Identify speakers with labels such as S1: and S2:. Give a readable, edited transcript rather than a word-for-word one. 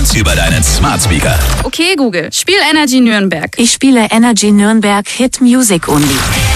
S1: uns über deinen Smart Speaker.
S2: Okay, Google, spiel Energy Nürnberg.
S3: Ich spiele Energy Nürnberg Hit Music Only.